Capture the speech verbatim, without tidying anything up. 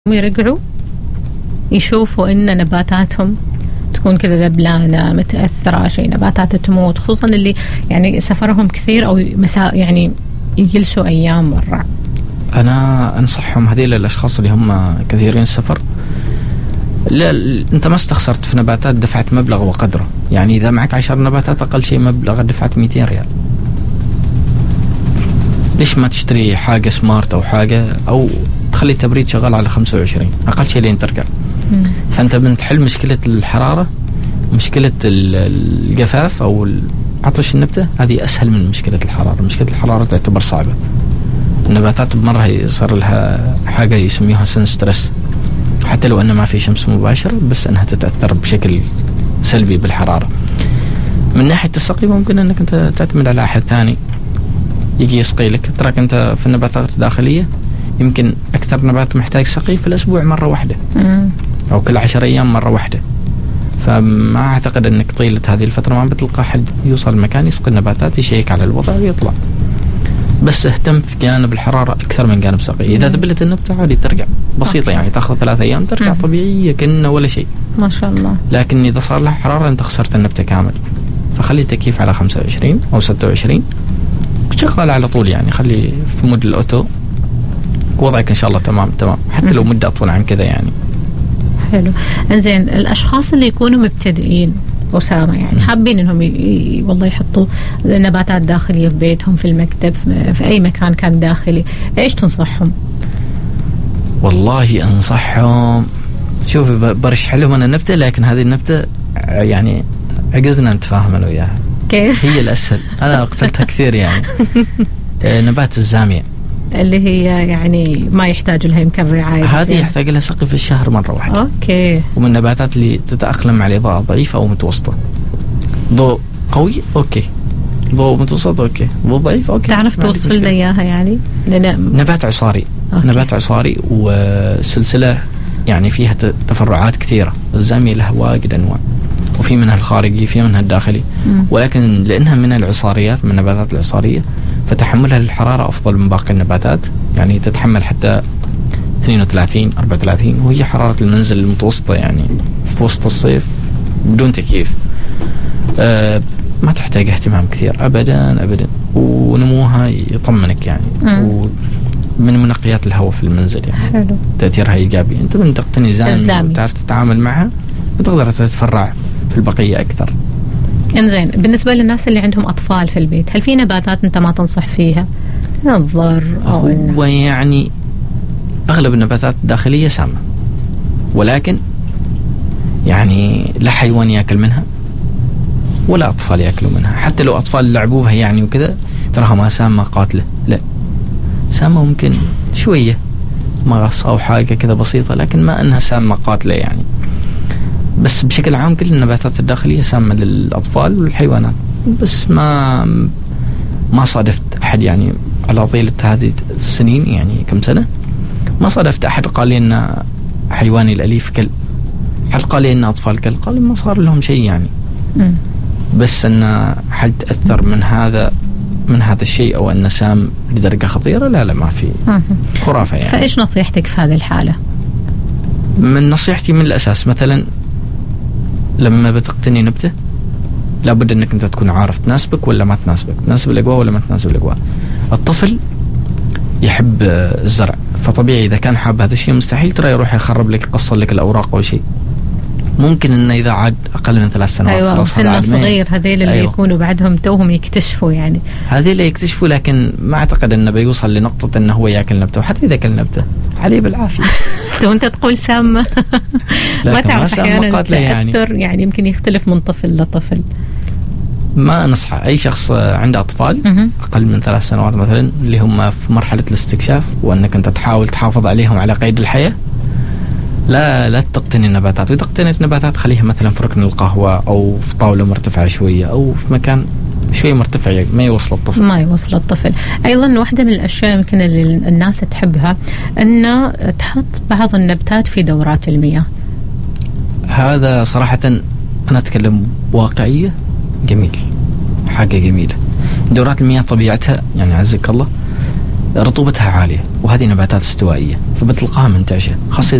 يرجعوا يشوفوا إن نباتاتهم تكون كذا دبلانة متأثرة، شيء نباتات تموت، خصوصا اللي يعني سفرهم كثير أو مساء يعني يجلسوا أيام برا. أنا أنصحهم هذيل الأشخاص اللي هم كثيرين السفر، لا أنت ما استخسرت في نباتات، دفعت مبلغ وقدره. يعني إذا معك عشر نباتات أقل شيء مبلغ دفعت مئتين ريال، ليش ما تشتري حاجة سمارت أو حاجة أو تخلي التبريد شغال على خمسة وعشرين أقل شيء لين ترجع. فأنت بنتحل مشكلة الحرارة، مشكلة الجفاف أو عطش النبتة، هذه أسهل من مشكلة الحرارة. مشكلة الحرارة تعتبر صعبة. النباتات بمرة يصير لها حاجة يسميها سن ستريس، حتى لو أنه ما في شمس مباشرة، بس أنها تتأثر بشكل سلبي بالحرارة. من ناحية السقي ممكن أنك أنت تعتمد على أحد ثاني يجي يسقي لك. تراك أنت في النباتات الداخلية يمكن أكثر نبات محتاج سقي في الأسبوع مرة واحدة أو كل عشر أيام مرة واحدة، فما أعتقد أنك طيلة هذه الفترة ما بتلقى حد يوصل المكان يسقي النباتات، يشيك على الوضع ويطلع. بس اهتم في جانب الحرارة أكثر من جانب سقي. إذا ذبلت النبتة عادي ترجع بسيطة، يعني تأخذ ثلاثة أيام ترجع طبيعية كأنه ولا شيء ما شاء الله. لكن إذا صار لها حرارة أنت خسرت النبتة كامل. فخلي التكييف على خمسة وعشرين أو ستة وعشرين شغال على طول، يعني خلي في مود الأوتو وضعك إن شاء الله تمام تمام، حتى لو مدة أطول عن كذا يعني. حلو. إنزين، الأشخاص اللي يكونوا مبتدئين أسامة يعني حابين إنهم ي... والله يحطوا نباتات داخلية في بيتهم، في المكتب، في أي مكان كان داخلي، إيش تنصحهم؟ والله أنصحهم، شوف برشح لهم أنا نبتة، لكن هذه النبتة يعني عجزنا نتفاهم أنا وياها. كيف؟ هي الأسهل، أنا قتلتها كثير يعني. نبات الزامية اللي هي يعني ما يحتاج لها يمكن رعاية، هذه يحتاج لها سقي في الشهر مرة واحدة. أوكي. ومن النباتات اللي تتأقلم مع الإضاءة ضعيفة أو متوسطة. ضوء قوي أوكي، ضوء متوسط أوكي، ضوء ضعيف أوكي. تعرف توصف لنا إياها يعني؟ لأن نبات عصاري. أوكي. نبات عصاري وسلسلة يعني فيها تفرعات كثيرة. الزامية لها واجد أنواع، وفي منها الخارجي في منها الداخلي. م. ولكن لأنها من العصاريات، من النباتات العصارية، فتحملها للحرارة أفضل من باقي النباتات. يعني تتحمل حتى اثنين وثلاثين أربعة وثلاثين، وهي حرارة المنزل المتوسطة يعني في وسط الصيف بدون تكييف. أه ما تحتاج اهتمام كثير أبدا أبدا، ونموها يطمنك يعني. ومن منقيات الهواء في المنزل يعني. حلو. تأثيرها إيجابي. أنت من تقتني زامي وتعرف تتعامل معها بتقدر تتفرع في البقية أكثر. إنزين، بالنسبة للناس اللي عندهم أطفال في البيت، هل في نباتات أنت ما تنصح فيها؟ الضر أو إنه ويعني أغلب النباتات الداخلية سامة، ولكن يعني لا حيوان يأكل منها ولا أطفال يأكلوا منها. حتى لو أطفال لعبوا بها يعني وكذا، تراها ما سامة قاتلة، لا سامة ممكن شوية مغص أو حاجة كذا بسيطة، لكن ما أنها سامة قاتلة يعني. بس بشكل عام كل النباتات الداخلية سامة للأطفال والحيوانات. بس ما ما صادفت أحد يعني على طيلة هذه السنين، يعني كم سنة، ما صادفت أحد قال لي إن حيواني الأليف كل، هل قال لي إن أطفال كل، قال ما صار لهم شيء يعني. م. بس أن هل تأثر من هذا من هذا الشيء أو أن سام لدرجة خطيرة؟ لا لا ما في، خرافة يعني. فإيش نصيحتك في هذه الحالة؟ من نصيحتي من الأساس، مثلا لما بتقتني نبتة لابد أنك أنت تكون عارف تناسبك ولا ما تناسبك، تناسب الأجواء ولا ما تناسب الأجواء. الطفل يحب الزرع، فطبيعي إذا كان حاب هذا الشيء مستحيل ترى يروح يخرب لك يقصر لك الأوراق أو شيء. ممكن إنه إذا عاد أقل من ثلاث سنوات. أيوة، سنة صغير هذيل اللي أيوة. يكونوا بعدهم توهم يكتشفوا يعني. هذيل اللي يكتشفوا، لكن ما أعتقد إنه بيوصل لنقطة إنه هو يأكل نبتة، وحتى إذا أكل نبتة عليه بالعافية. وأنت تقول سامة. ما تعرف أحيانا تأثر يعني يمكن يختلف من طفل لطفل. ما نصح أي شخص عنده أطفال أقل من ثلاث سنوات مثلا، اللي هم في مرحلة الاستكشاف، وأنك أنت تحاول تحافظ عليهم على قيد الحياة، لا لا تقتني النباتات. وإذا اقتنيت نباتات خليها مثلا في ركن القهوة أو في طاولة مرتفعة شوية أو في مكان شوي مرتفع ما يوصل الطفل. ما يوصل الطفل. أيضا واحدة من الأشياء يمكن اللي الناس تحبها أن تحط بعض النباتات في دورات المياه. هذا صراحة أنا أتكلم واقعية، جميل، حاجة جميلة. دورات المياه طبيعتها يعني عزك الله رطوبتها عاليه، وهذه نباتات استوائيه فبتلقاها منتعشه، خاصه